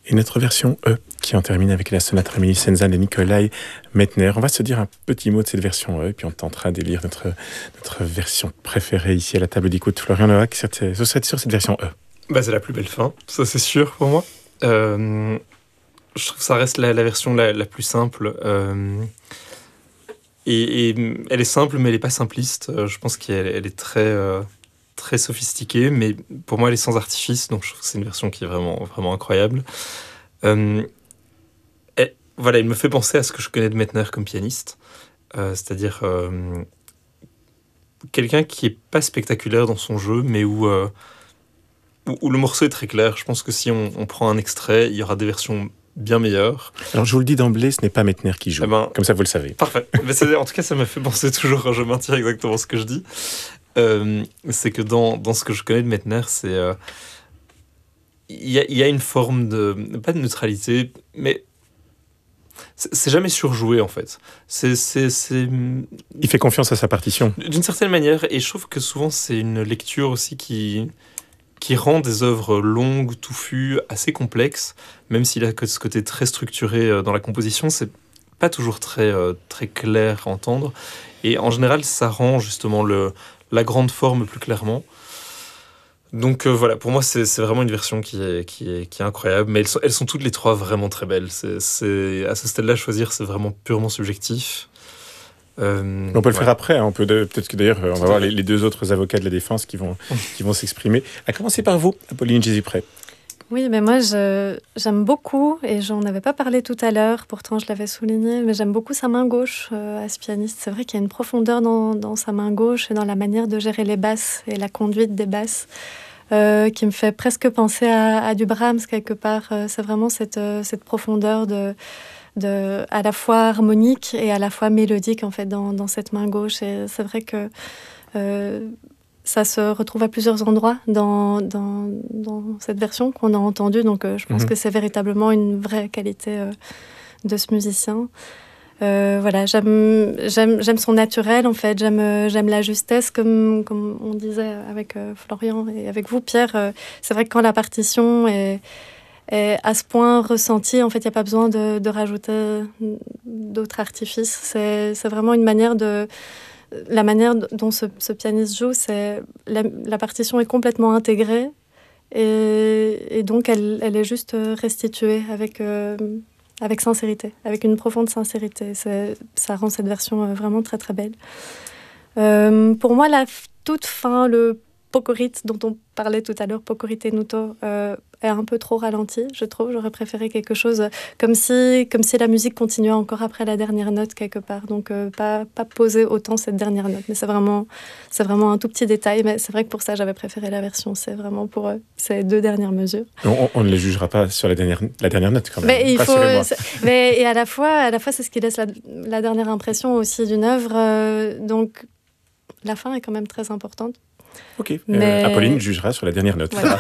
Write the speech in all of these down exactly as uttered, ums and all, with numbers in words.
Et notre version E, qui en termine avec la sonate Reminiscenza de Nikolai Mettner. On va se dire un petit mot de cette version E, et puis on tentera d'élire notre, notre version préférée ici à la table d'écoute. Florian Noack, sur cette, sur cette version E. Bah, c'est la plus belle fin, ça c'est sûr pour moi. Euh, je trouve que ça reste la, la version la, la plus simple. Euh, et, et elle est simple, mais elle n'est pas simpliste. Euh, je pense qu'elle elle est très... Euh, très sophistiquée, mais pour moi elle est sans artifice, donc je trouve que c'est une version qui est vraiment, vraiment incroyable. Euh, et, voilà, il me fait penser à ce que je connais de Mettner comme pianiste, euh, c'est-à-dire euh, quelqu'un qui est pas spectaculaire dans son jeu, mais où, euh, où, où le morceau est très clair. Je pense que si on, on prend un extrait, il y aura des versions bien meilleures. Alors je vous le dis d'emblée, ce n'est pas Mettner qui joue, eh ben, comme ça vous le savez. Parfait. Mais en tout cas, ça me fait penser toujours, je maintiens exactement ce que je dis. Euh, c'est que dans, dans ce que je connais de Mettner, c'est euh, il y a, y a une forme de, pas de neutralité, mais c'est, c'est jamais surjoué en fait. C'est, c'est, c'est... Il fait confiance à sa partition. D'une certaine manière, et je trouve que souvent c'est une lecture aussi qui, qui rend des œuvres longues, touffues, assez complexes, même s'il a ce côté très structuré dans la composition, c'est pas toujours très, euh, très clair à entendre. Et en général, ça rend justement le la grande forme plus clairement. Donc euh, voilà, pour moi, c'est, c'est vraiment une version qui est, qui est, qui est incroyable. Mais elles sont, elles sont toutes les trois vraiment très belles. C'est, c'est, à ce stade-là, choisir, c'est vraiment purement subjectif. Euh, on peut le ouais. faire après. Hein. On peut de, peut-être que d'ailleurs, on va voir les, les deux autres avocats de la défense qui vont, qui vont s'exprimer. À commencer par vous, Apolline Jésupré. Oui, mais moi, je, j'aime beaucoup, et j'en avais pas parlé tout à l'heure, pourtant je l'avais souligné, mais j'aime beaucoup sa main gauche euh, à ce pianiste. C'est vrai qu'il y a une profondeur dans, dans sa main gauche et dans la manière de gérer les basses et la conduite des basses euh, qui me fait presque penser à, à du Brahms quelque part. Euh, c'est vraiment cette, euh, cette profondeur de, de, à la fois harmonique et à la fois mélodique en fait, dans, dans cette main gauche. Et c'est vrai que... Euh, ça se retrouve à plusieurs endroits dans, dans, dans cette version qu'on a entendue. Donc, euh, je pense mmh. que c'est véritablement une vraie qualité euh, de ce musicien. Euh, voilà, j'aime, j'aime, j'aime son naturel, en fait. J'aime, j'aime la justesse, comme, comme on disait avec euh, Florian et avec vous, Pierre. Euh, c'est vrai que quand la partition est, est à ce point ressentie, en fait, il n'y a pas besoin de, de rajouter d'autres artifices. C'est, c'est vraiment une manière de... La manière dont ce, ce pianiste joue, c'est la, la partition est complètement intégrée et, et donc elle, elle est juste restituée avec, euh, avec sincérité, avec une profonde sincérité. C'est, ça rend cette version vraiment très très belle. Euh, pour moi, la toute fin, le Pocorit dont on parlait tout à l'heure, Pocorit tenuto, euh, est un peu trop ralenti, je trouve. J'aurais préféré quelque chose comme si, comme si la musique continuait encore après la dernière note quelque part. Donc, euh, pas, pas poser autant cette dernière note. Mais c'est vraiment, c'est vraiment un tout petit détail. Mais c'est vrai que pour ça, j'avais préféré la version. C'est vraiment pour euh, ces deux dernières mesures. On, on ne les jugera pas sur la dernière, la dernière note quand même. Mais il faut, mais, et à la fois, à la fois, c'est ce qui laisse la, la dernière impression aussi d'une œuvre. Euh, donc, la fin est quand même très importante. Ok, mais... euh, Apolline jugera sur la dernière note. Voilà.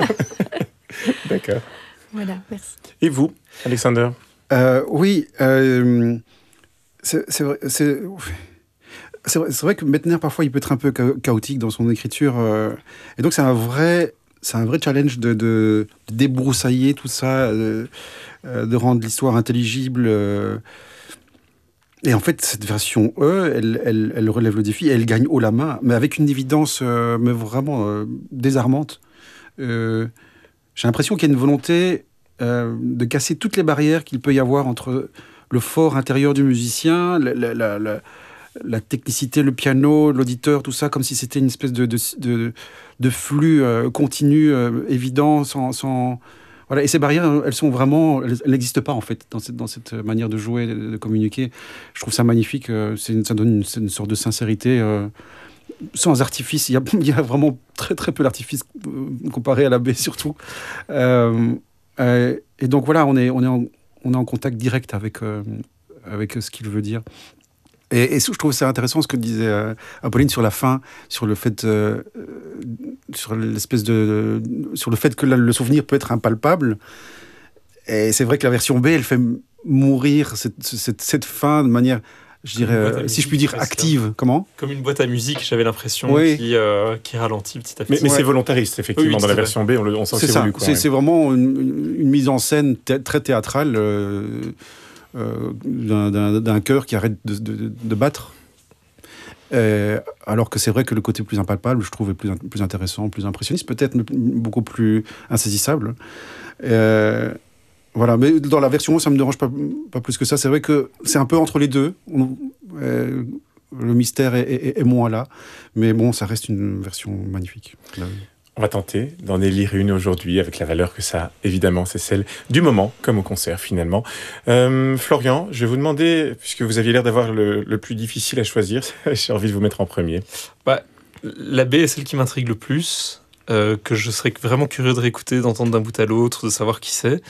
D'accord. Voilà, merci. Et vous, Alexander ? euh, Oui, euh, c'est, c'est, vrai, c'est, c'est, vrai, c'est vrai que Mettner, parfois, il peut être un peu chaotique dans son écriture. Euh, et donc, c'est un vrai, c'est un vrai challenge de, de, de débroussailler tout ça, de, de rendre l'histoire intelligible. Euh, Et en fait, cette version E, elle, elle, elle relève le défi et elle gagne haut la main, mais avec une évidence euh, mais vraiment euh, désarmante. Euh, j'ai l'impression qu'il y a une volonté euh, de casser toutes les barrières qu'il peut y avoir entre le fort intérieur du musicien, la, la, la, la, la technicité, le piano, l'auditeur, tout ça, comme si c'était une espèce de, de, de, de flux euh, continu, euh, évident, sans... sans Voilà, et ces barrières, elles sont vraiment, elles n'existent pas en fait dans cette, dans cette manière de jouer, de, de communiquer. Je trouve ça magnifique. Euh, c'est une, ça donne une, une sorte de sincérité euh, sans artifice. Il y a, il y a vraiment très très peu d'artifice euh, comparé à la baie surtout. Euh, euh, et donc voilà, on est on est en, on est en contact direct avec euh, avec ce qu'il veut dire. Et, et je trouve ça intéressant ce que disait euh, Apolline sur la fin, sur le fait, euh, sur l'espèce de, de, sur le fait que la, le souvenir peut être impalpable. Et c'est vrai que la version B, elle fait mourir cette, cette, cette fin de manière je dirais, si je puis dire, active. Comment ? Comme une boîte à musique, j'avais l'impression, oui. qui, euh, qui ralentit petit à petit. Mais, mais ouais. c'est volontariste, effectivement. Oui, dans la version B, on, le, on sent c'est que c'est ça. voulu. Quoi, c'est, ouais. c'est vraiment une, une mise en scène t- très théâtrale euh, euh, d'un, d'un, d'un cœur qui arrête de, de, de battre. Euh, alors que c'est vrai que le côté plus impalpable, je trouve, est plus, plus intéressant, plus impressionniste, peut-être beaucoup plus insaisissable. Euh, voilà, mais dans la version, ça me dérange pas, pas plus que ça. C'est vrai que c'est un peu entre les deux. On, euh, le mystère est, est, est moins là, mais bon, ça reste une version magnifique. On va tenter d'en élire une aujourd'hui avec la valeur que ça a. Évidemment, c'est celle du moment, comme au concert finalement. Euh, Florian, je vais vous demander, puisque vous aviez l'air d'avoir le, le plus difficile à choisir, j'ai envie de vous mettre en premier. Bah, la B est celle qui m'intrigue le plus, euh, que je serais vraiment curieux de réécouter, d'entendre d'un bout à l'autre, de savoir qui c'est.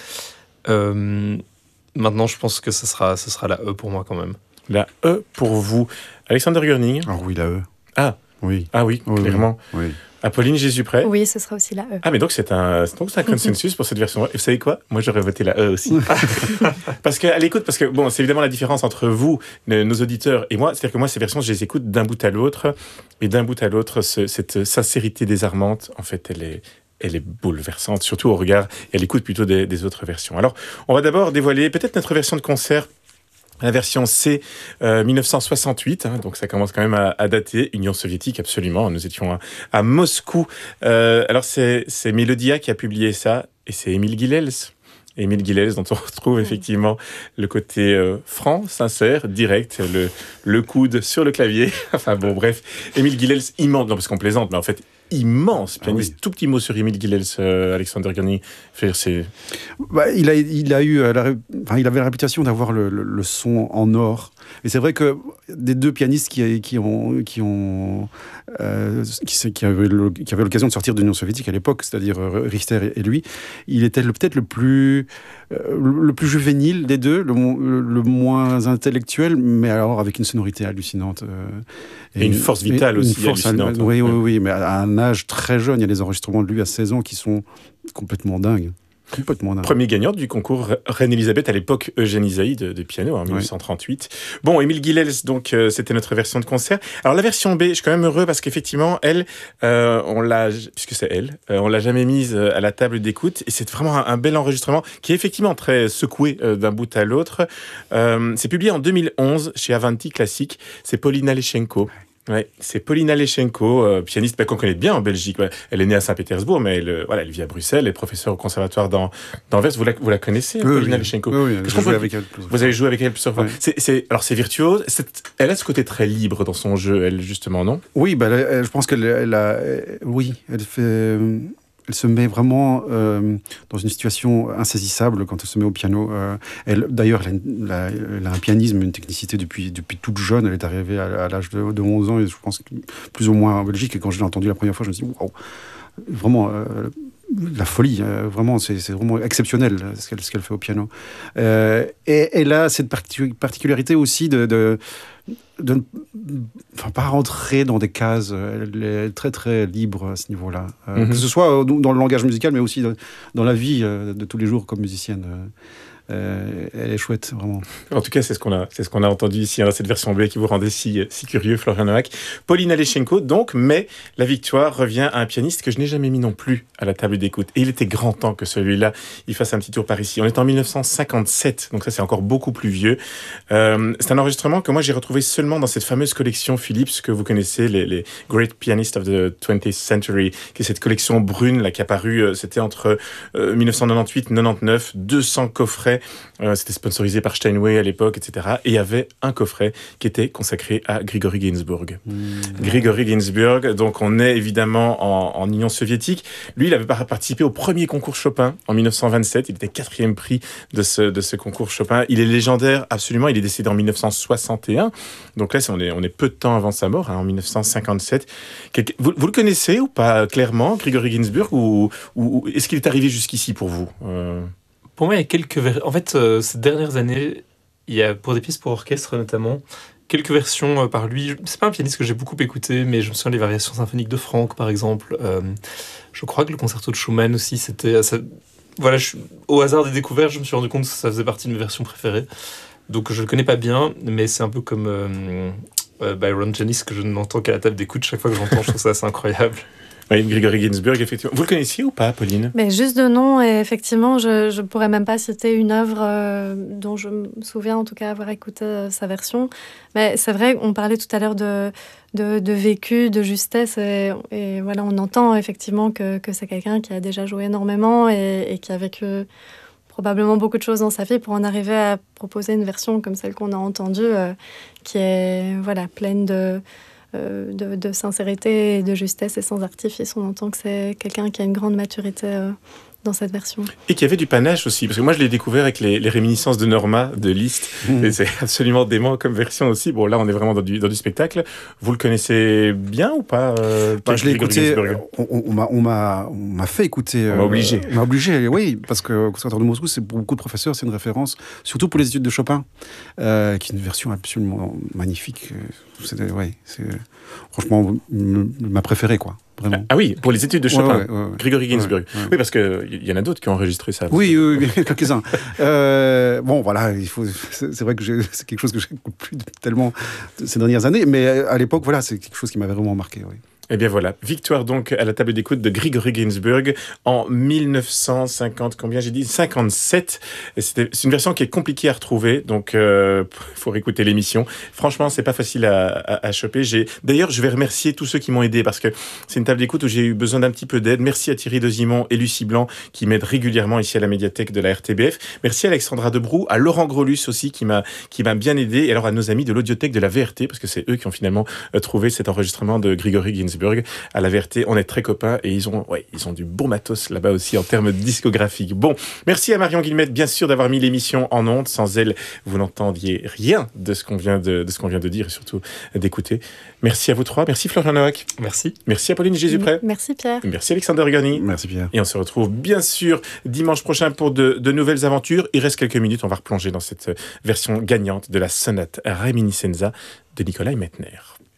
Euh, maintenant, je pense que ce sera, ce sera la E pour moi quand même. La E pour vous. Alexander Gurning. Ah oui, la E. Ah, oui, ah oui, oui clairement. Oui. oui. Apolline Jésus-Prêt. Oui, ce sera aussi la E. Ah, mais donc c'est un, donc c'est un consensus pour cette version. Et vous savez quoi ? Moi, j'aurais voté la E aussi. Parce qu'à l'écoute, parce que bon, c'est évidemment la différence entre vous, nos auditeurs, et moi. C'est-à-dire que moi, ces versions, je les écoute d'un bout à l'autre. Et d'un bout à l'autre, ce, cette sincérité désarmante, en fait, elle est, elle est bouleversante, surtout au regard et à l'écoute plutôt des, des autres versions. Alors, on va d'abord dévoiler peut-être notre version de concert. La version C, euh, dix-neuf cent soixante-huit, hein, donc ça commence quand même à, à dater. Union soviétique, absolument. Nous étions à, à Moscou. Euh, alors c'est, c'est Melodia qui a publié ça, et c'est Émile Guilels. Émile Guilels, dont on retrouve effectivement le côté euh, franc, sincère, direct, le, le coude sur le clavier. Enfin bon, bref. Émile Guilels, immense, non parce qu'on plaisante, mais en fait, immense pianiste. Ah oui. Tout petit mot sur Émile Guilels, euh, Alexander Gurning. C'est... Bah, il, a, il, a eu, la, enfin, il avait la réputation d'avoir le, le, le son en or. Et c'est vrai que des deux pianistes qui, qui ont, qui, ont, euh, qui, qui, avaient le, qui avaient l'occasion de sortir de l'Union soviétique à l'époque, c'est-à-dire Richter et lui, il était le, peut-être le plus, euh, le plus juvénile des deux, le, le, le moins intellectuel, mais alors avec une sonorité hallucinante. Euh, et, et une, une force vitale une aussi force hallucinante. Al- oui, oui, oui, mais à un âge très jeune, il y a des enregistrements de lui à seize ans qui sont complètement dingues. Complètement dingue. Premier gagnant du concours Reine-Élisabeth, à l'époque Eugène Ysaÿe de, de piano en dix-neuf cent trente-huit. Oui. Bon, Émile Guilels, donc euh, c'était notre version de concert. Alors la version B, je suis quand même heureux parce qu'effectivement, elle, euh, on l'a, puisque c'est elle, euh, on l'a jamais mise à la table d'écoute et c'est vraiment un, un bel enregistrement qui est effectivement très secoué euh, d'un bout à l'autre. Euh, c'est publié en deux mille onze chez Avanti Classique. C'est Paulina Leschenko. Ouais, c'est Paulina Leschenko, euh, pianiste bah, qu'on connaît bien en Belgique. Ouais. Elle est née à Saint-Pétersbourg, mais elle, euh, voilà, elle vit à Bruxelles, elle est professeure au conservatoire dans, d'Anvers. Vous la, vous la connaissez, oui, Paulina oui. Leschenko ? Oui, oui, j'ai joué avec elle. Vous avez joué avec elle plusieurs fois. Oui. C'est, c'est, alors c'est virtuose. C'est, elle a ce côté très libre dans son jeu, elle justement, non ? Oui, bah, elle, je pense qu'elle elle a, elle, oui, elle fait. Elle se met vraiment euh, dans une situation insaisissable quand elle se met au piano. Euh, elle, d'ailleurs, elle a, elle a un pianisme, une technicité depuis, depuis toute jeune. Elle est arrivée à, à l'âge de, de onze ans, et je pense plus ou moins en Belgique. Et quand je l'ai entendue la première fois, je me suis dit, waouh, vraiment, euh, la folie. Euh, vraiment, c'est, c'est vraiment exceptionnel ce qu'elle, ce qu'elle fait au piano. Euh, et elle a cette particularité aussi de... de de ne enfin, pas rentrer dans des cases. Elle est très très libre à ce niveau-là. Euh, mm-hmm. Que ce soit dans le langage musical, mais aussi dans la vie de tous les jours comme musicienne. Euh, elle est chouette, vraiment. En tout cas, c'est ce qu'on a, c'est ce qu'on a entendu ici, hein, cette version B qui vous rendait si, si curieux, Florian Noack. Paulina Leschenko, donc, mais la victoire revient à un pianiste que je n'ai jamais mis non plus à la table d'écoute. Et il était grand temps que celui-là, il fasse un petit tour par ici. On est en dix-neuf cent cinquante-sept, donc ça c'est encore beaucoup plus vieux. Euh, c'est un enregistrement que moi j'ai retrouvé seulement dans cette fameuse collection Philips que vous connaissez, les, les Great Pianists of the twentieth Century, qui est cette collection brune là qui est apparue, c'était entre euh, dix-neuf cent quatre-vingt-huit quatre-vingt-dix-neuf, deux cents coffrets. Euh, c'était sponsorisé par Steinway à l'époque, et cetera. Et il y avait un coffret qui était consacré à Grigory Ginzburg. Mmh. Grigory Ginzburg, donc on est évidemment en, en Union soviétique. Lui, il avait participé au premier concours Chopin en dix-neuf cent vingt-sept. Il était quatrième prix de ce, de ce concours Chopin. Il est légendaire, absolument. Il est décédé en dix-neuf cent soixante et un. Donc là, on est, on est peu de temps avant sa mort, hein, en dix-neuf cent cinquante-sept. Quelque, vous, vous le connaissez ou pas clairement, Grigory Ginzburg, ou, ou est-ce qu'il est arrivé jusqu'ici pour vous euh... Pour moi, il y a quelques... Ver... En fait, euh, ces dernières années, il y a, pour des pièces pour orchestre notamment, quelques versions euh, par lui. C'est pas un pianiste que j'ai beaucoup écouté, mais je me souviens des variations symphoniques de Franck, par exemple. Euh, je crois que le concerto de Schumann aussi, c'était... Ça... Voilà, je... au hasard des découvertes, je me suis rendu compte que ça faisait partie de mes versions préférées. Donc je le connais pas bien, mais c'est un peu comme euh, euh, Byron Janis que je n'entends qu'à la table d'écoute. Chaque fois que j'entends, je trouve ça assez incroyable. Oui, Grigory Ginsburg, effectivement. Vous le connaissiez ou pas, Pauline ? Mais juste de nom, et effectivement, je ne pourrais même pas citer une œuvre euh, dont je me souviens en tout cas avoir écouté euh, sa version. Mais c'est vrai, on parlait tout à l'heure de, de, de vécu, de justesse, et, et voilà, on entend effectivement que, que c'est quelqu'un qui a déjà joué énormément et, et qui a vécu probablement beaucoup de choses dans sa vie pour en arriver à proposer une version comme celle qu'on a entendue, euh, qui est voilà, pleine de... Euh, de, de sincérité et de justesse et sans artifice. On entend que c'est quelqu'un qui a une grande maturité euh, dans cette version. Et qui avait du panache aussi, parce que moi je l'ai découvert avec les, les réminiscences de Norma de Liszt, mmh. et c'est absolument dément comme version aussi. Bon, là on est vraiment dans du, dans du spectacle. Vous le connaissez bien ou pas euh, bah, Je l'ai écouté, on, on, on, m'a, on, m'a, on m'a fait écouter. On m'a obligé. Euh, on m'a obligé, oui, parce que au Conservatoire de Moscou, c'est, pour beaucoup de professeurs, c'est une référence, surtout pour les études de Chopin, euh, qui est une version absolument magnifique. C'est, ouais, c'est franchement ma préférée, quoi. Vraiment. Ah oui, pour les études de Chopin, ouais, ouais, ouais, Grigory Ginsburg. Ouais, ouais. Oui, parce qu'il y en a d'autres qui ont enregistré ça. Oui, oui, oui, quelques-uns. euh, bon, voilà, il faut, c'est, c'est vrai que j'ai, c'est quelque chose que j'écoute plus tellement ces dernières années, mais à l'époque, voilà, c'est quelque chose qui m'avait vraiment marqué. Oui. Eh bien voilà, victoire donc à la table d'écoute de Grigory Ginsburg en mille neuf cent cinquante, combien j'ai dit cinquante-sept. Et c'était, c'est une version qui est compliquée à retrouver, donc il euh, faut réécouter l'émission. Franchement, c'est pas facile à, à, à choper. J'ai, d'ailleurs, je vais remercier tous ceux qui m'ont aidé parce que c'est une table d'écoute où j'ai eu besoin d'un petit peu d'aide. Merci à Thierry Dezimon et Lucie Blanc qui m'aident régulièrement ici à la médiathèque de la R T B F. Merci à Alexandra Debroux, à Laurent Grolus aussi qui m'a, qui m'a bien aidé, et alors à nos amis de l'audiothèque de la V R T parce que c'est eux qui ont finalement euh, trouvé cet enregistrement de Grigory Ginsburg. À la V R T, on est très copains et ils ont, ouais, ils ont du bon matos là-bas aussi en termes discographiques. Bon, merci à Marion Guillemette, bien sûr, d'avoir mis l'émission en ondes. Sans elle, vous n'entendiez rien de ce qu'on vient de, de ce qu'on vient de dire et surtout d'écouter. Merci à vous trois. Merci Florian Noack. Merci. Merci à Pauline Jésupré. Merci Pierre. Merci Alexander Goni. Merci Pierre. Et on se retrouve bien sûr dimanche prochain pour de, de nouvelles aventures. Il reste quelques minutes, on va replonger dans cette version gagnante de la sonate Reminiscenza de Nikolai Mettner.